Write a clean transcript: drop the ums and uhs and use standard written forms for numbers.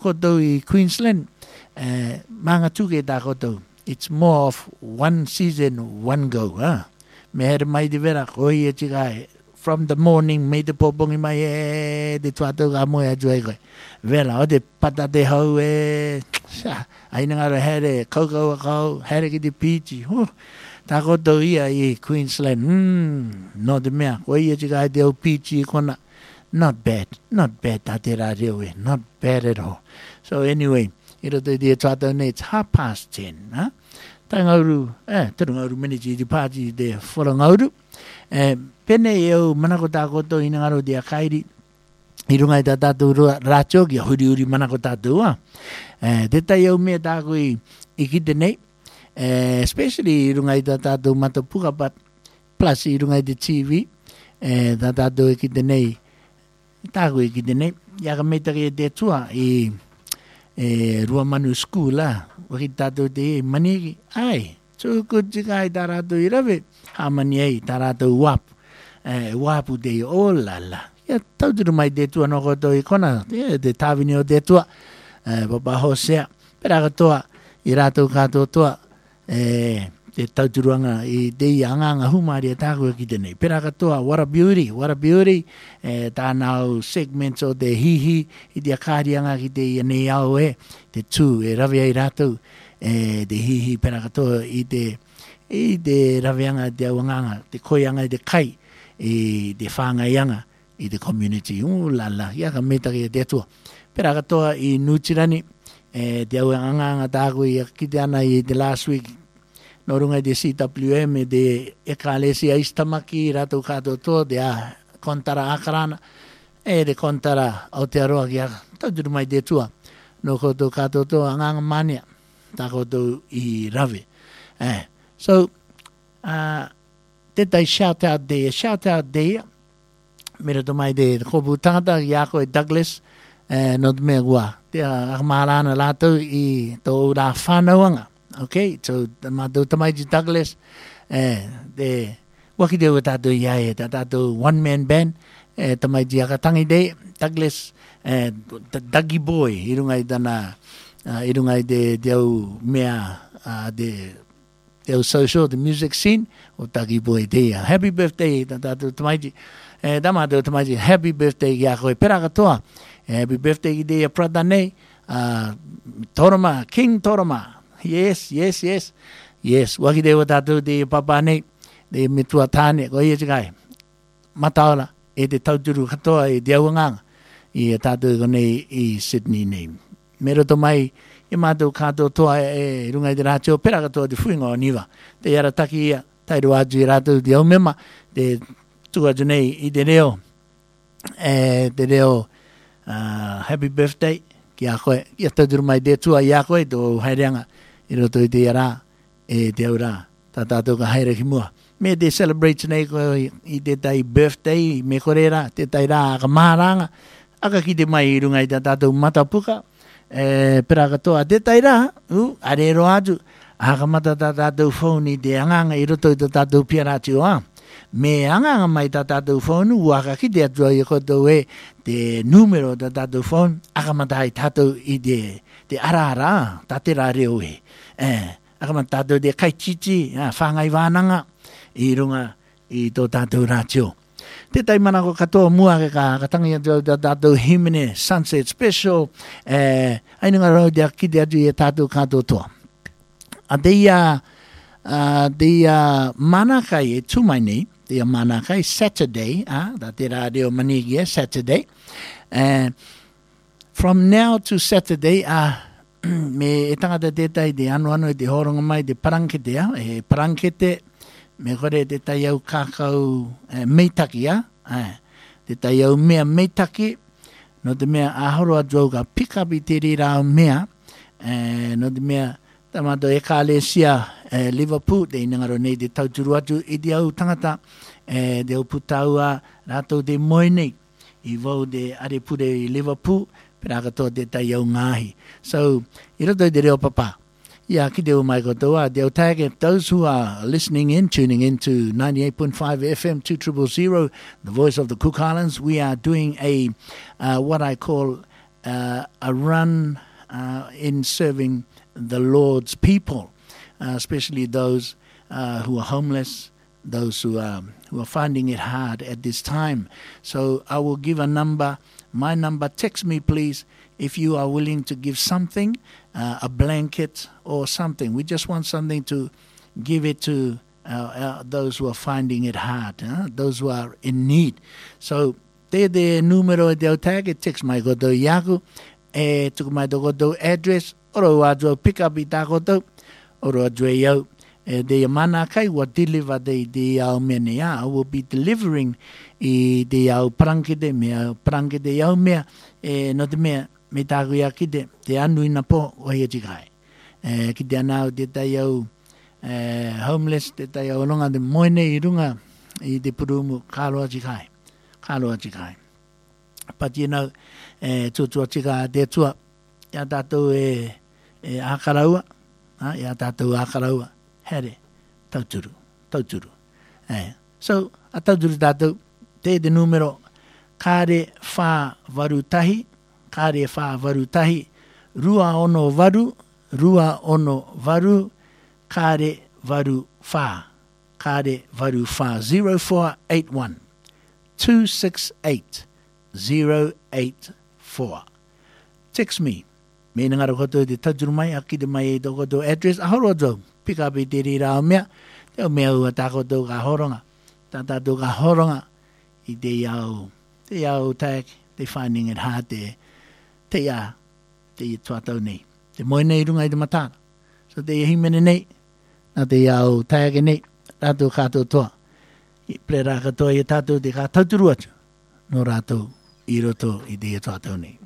koto I Queensland, mga tuke ta koto. It's more of one season, one go. Me here mai de vera koi e chikai. From the morning, me de popong I mai de tuato ga mo ya joy ko. Vera o de pata de ho ai nga here koko here ki de peachy. Ta koto ia I Queensland. No de me koi e chikai de peachy kona. Not bad, tatera rewe, not bad at all. So anyway, ito de tuato ne it's 10:30. Tangauru, tangauru manage di party de forangauru. Pene eu manakota koto inangaro dia kairi. Irungai tatatu racho ki huri manakota tua. Deta eu me takui ikitene. Especially irungai tatatu matapuka but plus irungai de TV. Tatatu ikitene. Takui ikitene. Yaka metake de tua rua manu school la. Wakitatu de maniki. Ai. So good jikai taratu irave. Hamani ei taratu wap. Wapu de olala. Ya tautu mai de tua no koto I kona. De tavini o de tua. Papa Hosea. Pera katoa. Irato kato toa. De tautu ruanga I de anganga humari taku ki tene. Pera katoa. What a beauty. What a beauty. Tānau segments o de hihi. I de akari anga ki de ne au de tu. Ravi ai rato. De hihi pera katoa I de ravianga de wanganga. De koianga de kai. De whangaianga I the community. Lala, ia ka metake de tua. Pera katoa I Nutirani, de wanganga tāku I kite ana I the last week. Norunga de CWM, de Ekalesia Istamaki, rato kato to, de kontara akarana, de kontara Aotearoa kia, tautu mai de tua. No koto kato to, anganga mania, takoto I rave. So, Did I shout out there? Mira to mai de kobu tangata yako Douglas no me gua. Te marana lato I to da whanauanga. Okay, so mado tamai Douglas de waki de watato iae tato one man band tamai akatangi de Douglas Dougie Boy irungai dana irungai de deu mea de deu social the music scene o Dougie Boy de happy birthday tato tamai damado tamai happy birthday ya ko pera katoa happy birthday de pradane Toroma King Toroma. Yes. Waki de watato de papa ne de mituatane ko ye kai. Mataola de tauturu katoa de awanga I tato ko ne I Sydney name. Mero to mai I mato kato toa rungai de racho pera katoa de fuinga o niwa. De yara taki ia tairu aju rato de aumema de tua june I de reo happy birthday ki a koe ia tauturu mai de tua ia koe do haireanga I roto I te ara te aura tatato ka haere ki mua. Me te celebrate nei ko I te tai birthday me korera te tai rā ka maharanga aka ki te mai I runga I tatato matapuka pera katoa te tai rā arero atu aka mata tatato phone I te anganga I roto I tatato piarati o me anganga mai tatato phone waka ki te atua I koto te numero tatato phone aka mata hai tato I te ara tatera reo Akama tato de kai chichi, whangai wānanga, I runga I tō tātou rātio. Te tai mana ko katoa mua ke ka tangi atu tātou himene sunset special, ainunga rau dea kite atu I tātou kātou toa. A deia manakai E tumai nei, deia manakai Saturday, da te rā reo manigi Saturday. From now to Saturday, me tangata tētai te anu te horonga mai te paranketea, parankete, me kore te tai au kākau meitaki, te tai au mea meitaki, no te mea ahoro atu au ka pick up I te rira mea, no te mea tamato Ekalesia Liverpool, te inangaro nei te tauturu atu, I te au tangata, te au putaua rātou te moenei, I vau te arepure I Liverpool, pera katoa te tai au ngāhi. So, I roto I te reo papa. Ia, ki te o mai kotoa, te o tag those who are listening in, tuning in to 98.5 FM 2000, the voice of the Cook Islands. We are doing what I call a run in serving the Lord's people, especially those who are homeless, those who are finding it hard at this time. So I will give a number. My number, text me please if you are willing to give something, a blanket or something. We just want something to give it to those who are finding it hard, those who are in need. So te numero de tag, text my go do yaku, to my do address, or I pick up it or yo. De mana kai wa deliver de au menia will be delivering de au pranke de au mea no de mea me tagu ya kide te anu ina po o ye jigai kide ana de ta au homeless de ta au longa de moine I runga I de purumu kalo jigai but you know tu jiga de tu ya tato akaraua ya tato akaraua Here, tauturu. So, a tauturu tātou, te de numero, kāre whā varu tahi, rua ono varu, kāre varu whā, 0481 268 084. Text me. Me ngaro koto de tauturu mai, aki de mai do koto address, ahoro do. Pick up it rao mea, te o mea ua tako tau ka horonga. Tata tau ka horonga, I te au tag, te finding it hard te ia tuatau nei. Te moe nei runga I te matara. So te himene nei, na te au tag nei, rātou kātou toa. I ple rā katoa I tātou te kā tauturu atu, no rātou I roto I te tuatau nei.